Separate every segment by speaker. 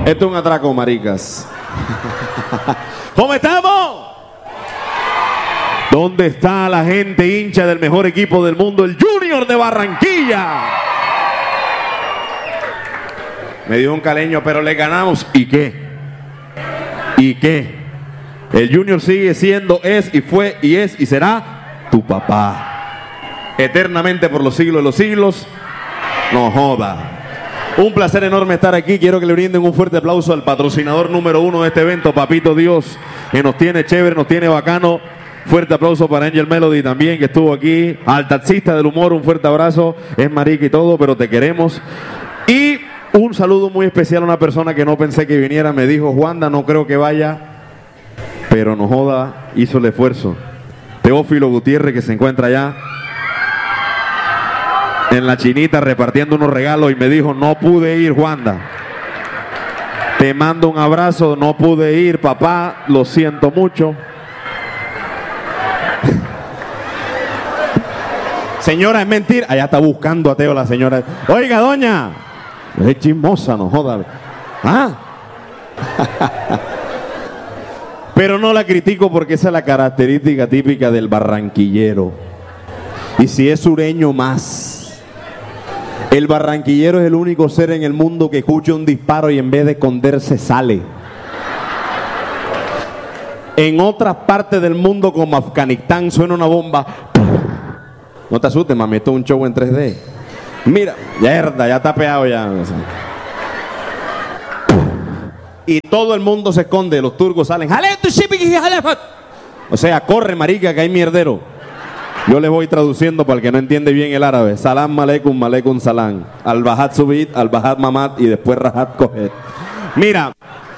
Speaker 1: Esto es un atraco, maricas. ¿Cómo estamos? ¿Dónde está la gente hincha del mejor equipo del mundo, el Junior de Barranquilla? Me dijo un caleño, pero le ganamos. ¿Y qué? ¿Y qué? El Junior sigue siendo, es y fue y es y será tu papá. Eternamente por los siglos de los siglos. No joda. Un placer enorme estar aquí. Quiero que le brinden un fuerte aplauso al patrocinador número 1 de este evento, Papito Dios, que nos tiene chévere, nos tiene bacano. Fuerte aplauso para Angel Melody también, que estuvo aquí. Al taxista del humor, un fuerte abrazo. Es marica y todo, pero te queremos. Y un saludo muy especial a una persona que no pensé que viniera. Me dijo, Juanda, no creo que vaya, pero no joda, hizo el esfuerzo. Teófilo Gutiérrez, que se encuentra allá en la chinita repartiendo unos regalos, y me dijo, no pude ir, Juanda. Te mando un abrazo, no pude ir, papá, lo siento mucho. Señora, es mentira. Allá está buscando a Teo la señora. Oiga, doña. Es chismosa, no joda. ¿Ah? Pero no la critico porque esa es la característica típica del barranquillero. Y si es sureño, más. El barranquillero es el único ser en el mundo que escucha un disparo y en vez de esconderse sale. En otras partes del mundo como Afganistán suena una bomba. No te asustes, mami, esto es un show en 3D. Mira, ya está peado ya. Y todo el mundo se esconde, los turcos salen. O sea, corre, marica, que hay mierdero. Yo le voy traduciendo para el que no entiende bien el árabe. Salam aleikum, aleikum salam. Al-Bajat subit, al-Bajat mamat y después Rajat coget. Mira,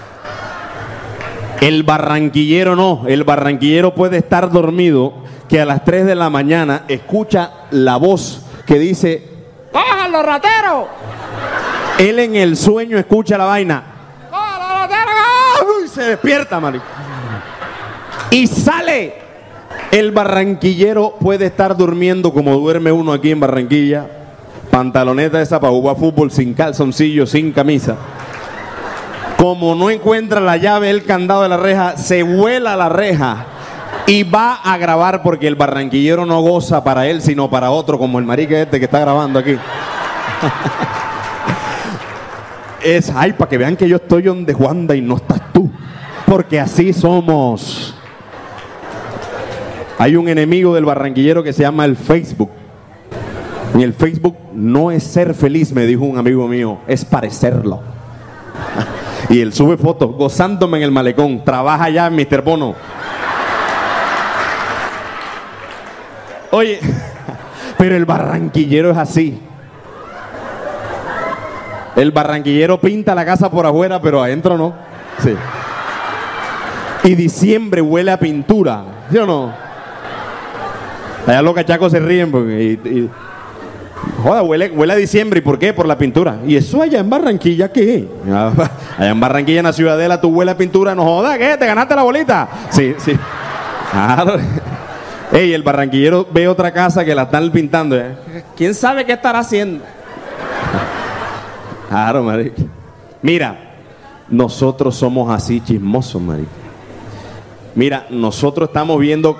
Speaker 1: el barranquillero no. El barranquillero puede estar dormido, que a las 3 de la mañana escucha la voz que dice, ¡cojan los rateros! Él en el sueño escucha la vaina. ¡Cojan los rateros! Y se despierta, marico. Y sale. El barranquillero puede estar durmiendo como duerme uno aquí en Barranquilla. Pantaloneta esa para jugar fútbol, sin calzoncillo, sin camisa. Como no encuentra la llave, el candado de la reja, se vuela la reja y va a grabar, porque el barranquillero no goza para él, sino para otro, como el marica este que está grabando aquí. Es, ay, para que vean que yo estoy donde Juanda y no estás tú. Porque así somos. Hay un enemigo del barranquillero que se llama el Facebook. Y el Facebook no es ser feliz, me dijo un amigo mío, es parecerlo. Y él sube fotos gozándome en el malecón. Trabaja ya en Mr. Bono. Oye, pero el barranquillero es así. El barranquillero pinta la casa por afuera, pero adentro no. Sí. Y diciembre huele a pintura, ¿sí o no? Allá los cachacos se ríen porque joda, huele a diciembre. ¿Y por qué? Por la pintura. ¿Y eso allá en Barranquilla qué? Allá en Barranquilla, en la Ciudadela, tú huele a pintura. No joda, ¿qué? ¿Te ganaste la bolita? Sí, sí. Claro. Ey, el barranquillero ve otra casa que la están pintando. ¿Quién sabe qué estará haciendo? Claro, marico. Mira, nosotros somos así chismosos, marico. Mira, nosotros estamos viendo...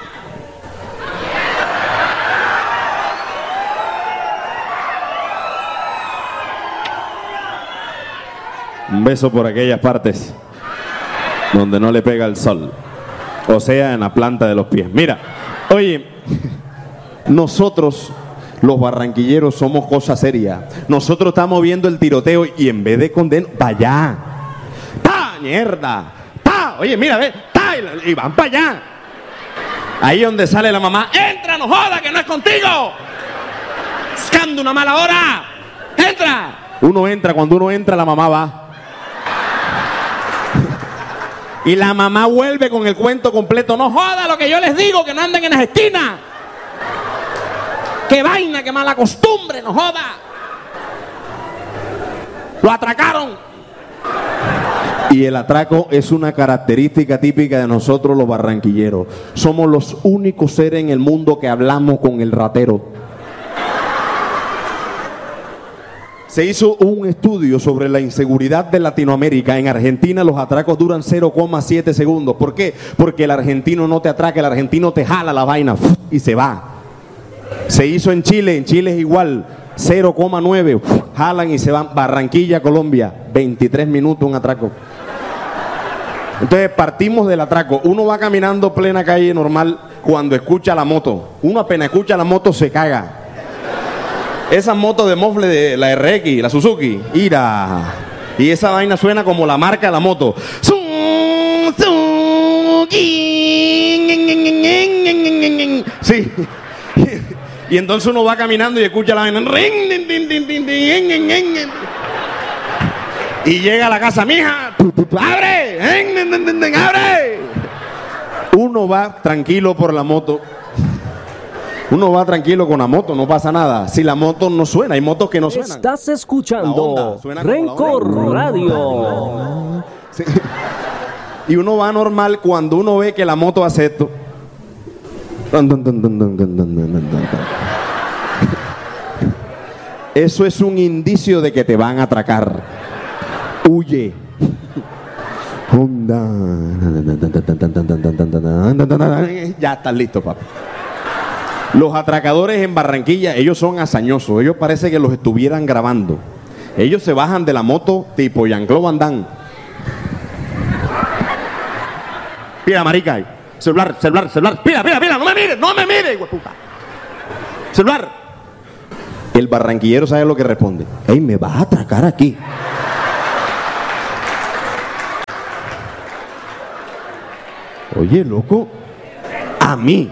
Speaker 1: Un beso por aquellas partes donde no le pega el sol. O sea, en la planta de los pies. Mira, oye, nosotros, los barranquilleros, somos cosa seria. Nosotros estamos viendo el tiroteo y en vez de condenar, vaya. ¡Ta, mierda! ¡Ta! Oye, mira, ve, ¡ta! Y van para allá. Ahí donde sale la mamá, ¡entra, no joda, que no es contigo! ¡Buscando una mala hora! ¡Entra! Uno entra, cuando uno entra, la mamá va. Y la mamá vuelve con el cuento completo. No joda lo que yo les digo, que no anden en las esquinas. Qué vaina, qué mala costumbre, no joda. Lo atracaron. Y el atraco es una característica típica de nosotros los barranquilleros. Somos los únicos seres en el mundo que hablamos con el ratero. Se hizo un estudio sobre la inseguridad de Latinoamérica. En Argentina los atracos duran 0,7 segundos. ¿Por qué? Porque el argentino no te atraca, el argentino te jala la vaina y se va. Se hizo en Chile es igual, 0,9, jalan y se van. Barranquilla, Colombia, 23 minutos un atraco. Entonces partimos del atraco. Uno va caminando plena calle normal cuando escucha la moto. Uno apenas escucha la moto se caga. Esa moto de mofle de la RX, la Suzuki, ira. Y esa vaina suena como la marca de la moto. Sí. Y entonces uno va caminando y escucha la vaina. Y llega a la casa, mija, ¡abre! ¡Abre! Uno va tranquilo por la moto. Uno va tranquilo con la moto, no pasa nada. Si la moto no suena, hay motos que no suenan.
Speaker 2: Estás escuchando Rencor Radio.
Speaker 1: Sí. Y uno va normal cuando uno ve que la moto hace esto. Eso es un indicio de que te van a atracar. Huye. Ya estás listo, papá. Los atracadores en Barranquilla, ellos son hazañosos. Ellos parece que los estuvieran grabando. Ellos se bajan de la moto tipo Jean-Claude Van Damme. Pila, marica. Celular. Pila. No me mire, hueputa. Celular. El barranquillero sabe lo que responde. Ey, me vas a atracar aquí. Oye, loco. A mí.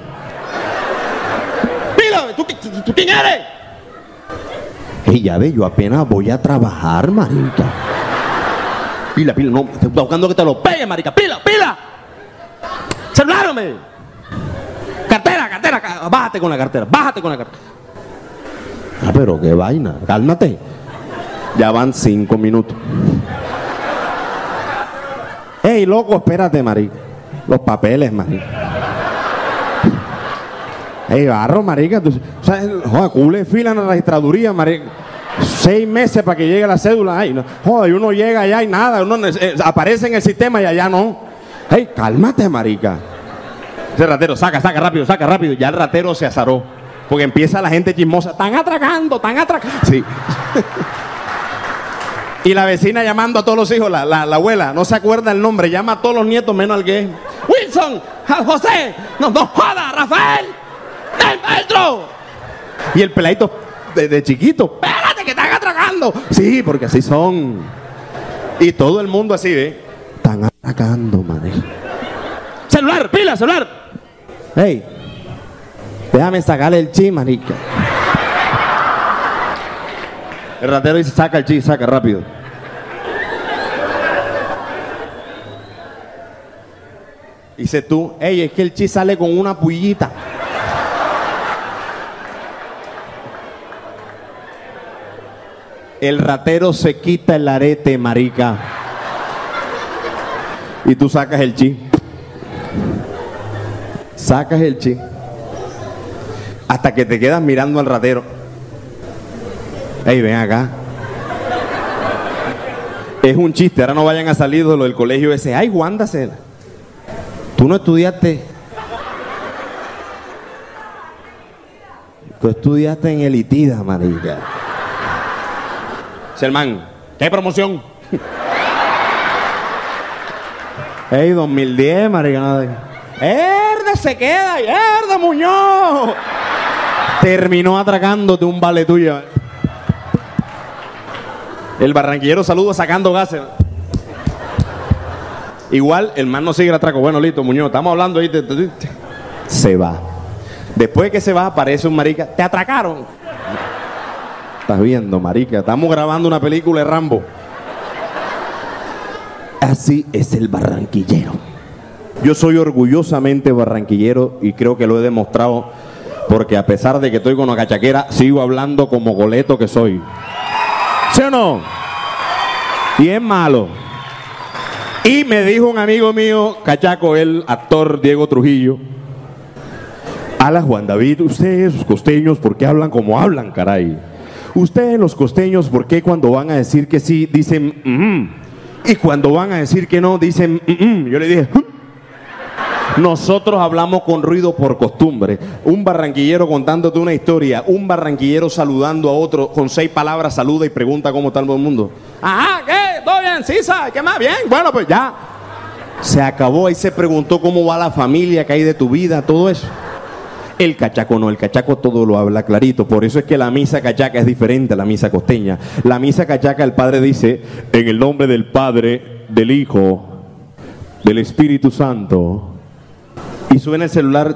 Speaker 1: ¿Tú quién eres? Ey, ya ve, yo apenas voy a trabajar, marica. Pila, no, estoy buscando que te lo pegue, marica. Pila. Celular, hombre. Cartera. Bájate con la cartera. Ah, pero qué vaina, cálmate. Ya van 5 minutos. Ey, loco, espérate, marica. Los papeles, marica. Ey, barro, marica, tú sabes, joder, cule fila en la registraduría, marica. 6 meses para que llegue la cédula. Ay, no. Joder, uno llega allá y nada, uno aparece en el sistema y allá no. Ey, cálmate, marica. Ese ratero, saca rápido. Ya el ratero se azaró. Porque empieza la gente chismosa. Están atracando. Sí. Y la vecina llamando a todos los hijos, la abuela, no se acuerda el nombre, llama a todos los nietos menos al que es. Wilson, José, no joda, Rafael. ¡Dentro! Y el peladito de chiquito, espérate que están atracando. Sí, porque así son. Y todo el mundo así, ¿ve? Están atracando, madre. Celular. Hey, déjame sacarle el chi, marica. El ratero dice, saca el chi, saca rápido. Dice tú, hey, es que el chi sale con una pullita. El ratero se quita el arete, marica. Y tú sacas el chi. Hasta que te quedas mirando al ratero. Ey, ven acá. Es un chiste, ahora no vayan a salir de lo del colegio ese. Ay, Wanda, tú no estudiaste. Tú estudiaste en Elitida, marica. Selman, ¿qué promoción? Ey, 2010, marica. ¡Herda se queda! ¡Herda, Muñoz! Terminó atracándote un vale tuyo. El barranquillero saluda sacando gases. Igual, el man no sigue el atraco. Bueno, listo, Muñoz, estamos hablando ahí. Se va. Después que se va, aparece un marica. ¡Te atracaron! Estás viendo, marica, estamos grabando una película de Rambo. Así es el barranquillero. Yo soy orgullosamente barranquillero y creo que lo he demostrado porque a pesar de que estoy con una cachaquera, sigo hablando como goleto que soy. ¿Sí o no? Y es malo. Y me dijo un amigo mío, cachaco, el actor Diego Trujillo, ala Juan David, ustedes, los costeños, ¿por qué hablan como hablan, caray? Ustedes los costeños, ¿por qué cuando van a decir que sí dicen y cuando van a decir que no dicen Yo le dije Nosotros hablamos con ruido por costumbre. Un barranquillero contándote una historia, un barranquillero saludando a otro con 6 palabras, saluda y pregunta cómo está todo el mundo. Ajá, ¿qué? ¿Todo bien? Sí, ¿sabes? ¿Qué más? Bien. Bueno, pues ya. Se acabó. Ahí se preguntó cómo va la familia, qué hay de tu vida, todo eso. El cachaco no, el cachaco todo lo habla clarito. Por eso es que la misa cachaca es diferente a la misa costeña. La misa cachaca, el padre dice, en el nombre del Padre, del Hijo, del Espíritu Santo. Y suena el celular,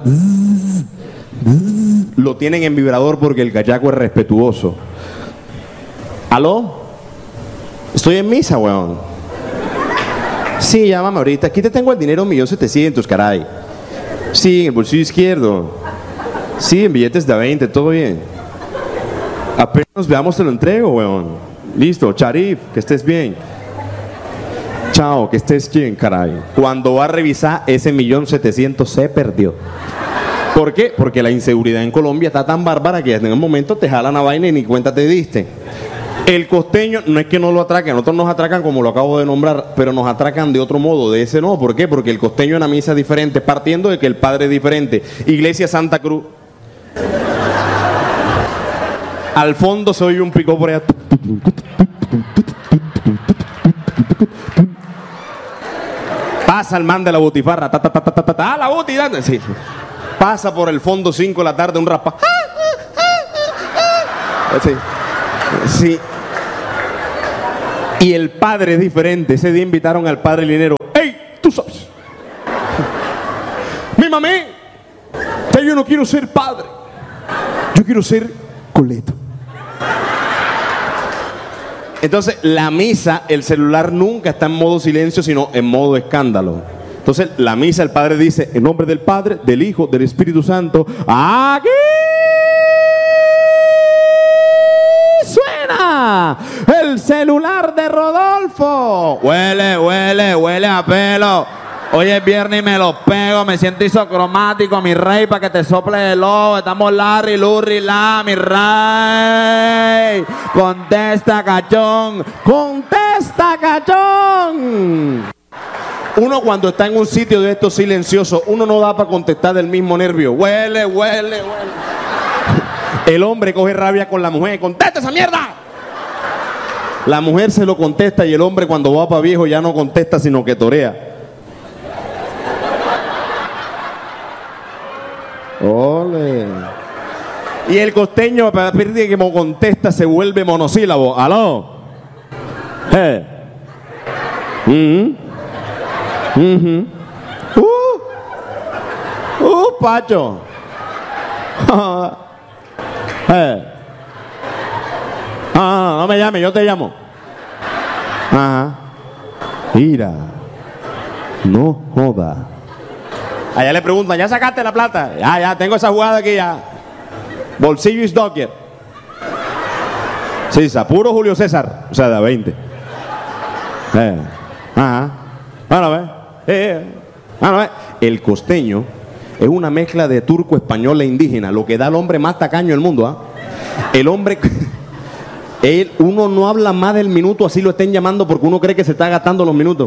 Speaker 1: lo tienen en vibrador porque el cachaco es respetuoso. ¿Aló? Estoy en misa, weón. Sí, llámame ahorita. Aquí te tengo el dinero, 1.700.000, caray. Sí, en el bolsillo izquierdo. Sí, en billetes de 20, todo bien. Apenas nos veamos, te lo entrego, weón. Listo, Charif, que estés bien. Chao, que estés bien, caray. Cuando va a revisar, ese 1.700.000 se perdió. ¿Por qué? Porque la inseguridad en Colombia está tan bárbara que en un momento te jalan a vaina y ni cuenta te diste. El costeño no es que no lo atraquen, nosotros nos atracan como lo acabo de nombrar, pero nos atracan de otro modo, de ese no. ¿Por qué? Porque el costeño en la misa es diferente, partiendo de que el padre es diferente. Iglesia Santa Cruz. Al fondo se oye un pico por allá. Pasa el man de la butifarra. La buti, sí. Pasa por el fondo 5 de la tarde un rapa. Sí. Sí. Y el padre es diferente. Ese día invitaron al padre Linero. ¡Ey! Tú sabes. Mi mami. Yo no quiero ser padre. Yo quiero ser coleto. Entonces, la misa, el celular nunca está en modo silencio, sino en modo escándalo. Entonces, la misa, el padre dice, en nombre del Padre, del Hijo, del Espíritu Santo, ¡aquí suena el celular de Rodolfo! Huele a pelo. Hoy es viernes y me lo pego, me siento isocromático, mi rey, para que te sople el ojo. Estamos Larry, Lurri, la, mi rey. Contesta, cachón. Contesta, cachón. Uno cuando está en un sitio de estos silenciosos, uno no da para contestar del mismo nervio. Huele. El hombre coge rabia con la mujer. ¡Contesta esa mierda! La mujer se lo contesta y el hombre cuando va para viejo ya no contesta, sino que torea. Ole. Y el costeño, a partir de que contesta, se vuelve monosílabo. ¿Aló? Pacho. No me llame, yo te llamo. Ajá. Mira. No joda. Allá le preguntan, ¿ya sacaste la plata? Ya, tengo esa jugada aquí ya. Bolsillo is docker. Sí, puro Julio César. O sea, de 20. Ajá. Bueno, ve. El costeño es una mezcla de turco, español e indígena. Lo que da al hombre más tacaño del mundo, ¿ah? El hombre... uno no habla más del minuto, así lo estén llamando, porque uno cree que se está gastando los minutos.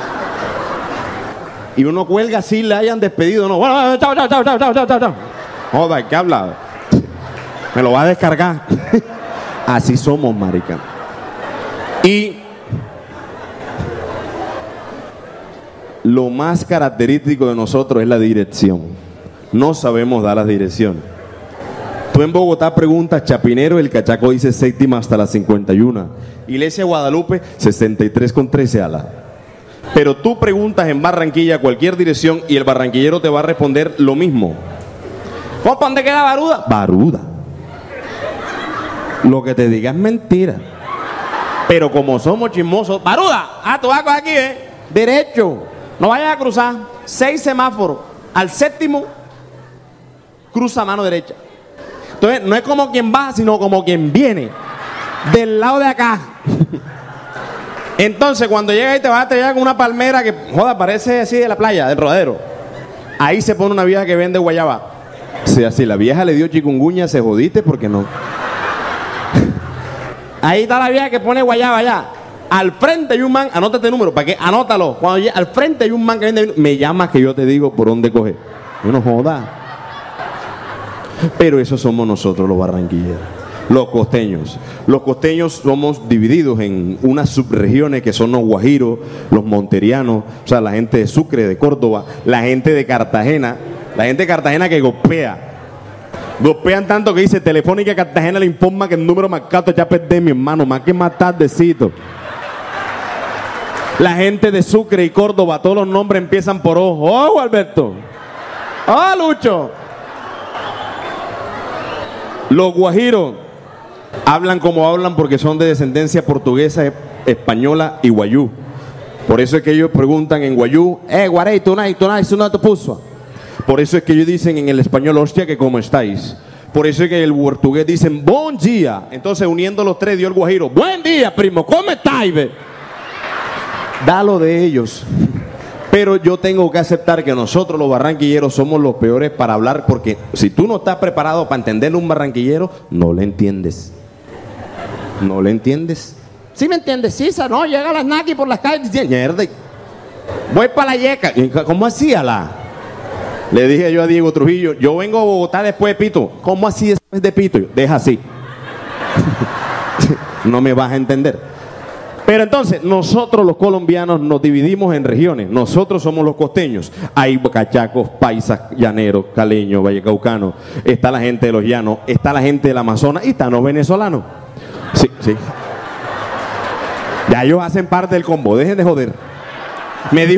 Speaker 1: Y uno cuelga así, le hayan despedido, no. Bueno, chao. Joder, ¿qué habla? Me lo va a descargar. Así somos, marica. Y lo más característico de nosotros es la dirección. No sabemos dar las direcciones. Tú en Bogotá preguntas Chapinero, el cachaco dice séptima hasta las 51. Iglesia Guadalupe, 63,13 ala. Pero tú preguntas en Barranquilla cualquier dirección y el barranquillero te va a responder lo mismo. ¿Cómo, dónde queda Baruda? Baruda. Lo que te diga es mentira. Pero como somos chismosos, Baruda, tú vas aquí, derecho. No vayas a cruzar. 6 semáforos. Al 7º, cruza mano derecha. Entonces, no es como quien va, sino como quien viene. Del lado de acá. Entonces, cuando llega ahí te vas a llegar con una palmera que, joda, parece así de la playa, del rodero. Ahí se pone una vieja que vende guayaba. Si así la vieja le dio chikungunya, se jodiste porque no. Ahí está la vieja que pone guayaba allá. Al frente hay un man, anótate el número, ¿para qué? Anótalo. Cuando al frente hay un man que vende vino, me llamas que yo te digo por dónde coger. Yo no joda. Pero eso somos nosotros los barranquilleros, los costeños. Los costeños somos divididos en unas subregiones que son los guajiros, los monterianos, o sea, la gente de Sucre, de Córdoba, la gente de Cartagena, la gente de Cartagena que golpea. Golpean tanto que dice Telefónica Cartagena le informa que el número marcado ya perdí, mi hermano, más que más tardecito. La gente de Sucre y Córdoba, todos los nombres empiezan por O. ¡Oh, Alberto! ¡Oh, Lucho! Los guajiros hablan como hablan porque son de descendencia portuguesa, española y guayú. Por eso es que ellos preguntan en guayú, guarey, tunay, eso no te puso. Por eso es que ellos dicen en el español, hostia, que cómo estáis. Por eso es que en el portugués dicen, bon día. Entonces, uniendo los tres, dio el guajiro, buen día, primo, ¿cómo estáis? Da lo de ellos. Pero yo tengo que aceptar que nosotros los barranquilleros somos los peores para hablar, porque si tú no estás preparado para entenderle a un barranquillero, no le entiendes. No le entiendes. ¿Sí me entiendes? Sí, no, llega a las Naki por las calles diciendo, mierda, voy para la yeca. ¿Cómo hacía la? Le dije yo a Diego Trujillo, yo vengo a Bogotá después de Pito. ¿Cómo así después de Pito? Deja así. No me vas a entender. Pero entonces, nosotros los colombianos nos dividimos en regiones. Nosotros somos los costeños. Hay cachacos, paisas, llaneros, caleños, vallecaucanos. Está la gente de los llanos, está la gente del Amazonas y están los venezolanos. Sí, sí. Ya ellos hacen parte del combo, dejen de joder. Me dijo